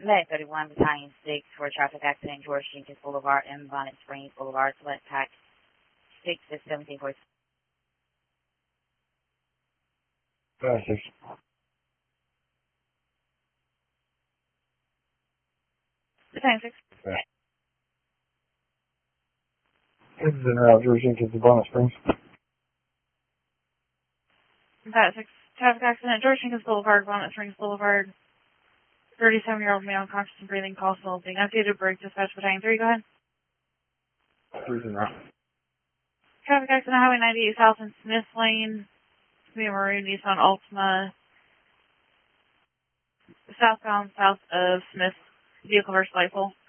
Med 31 Battalion 6 for a traffic accident, George Jenkins Boulevard and Bonnet Springs Boulevard. Select pack 6 is 1746. Six. Battalion 6. This is en route, George Jenkins to Bonnet Springs. Battalion 6. Traffic accident, George Jenkins Boulevard, Bonnet Springs Boulevard. 37-year-old male unconscious and breathing, call being unseated, break, dispatch Battalion 3, go ahead. 3's en route. Traffic accident, Highway 98 South and Smith Lane. It's going to be a maroon Nissan Altima. Southbound south of Smith. Vehicle versus light pole.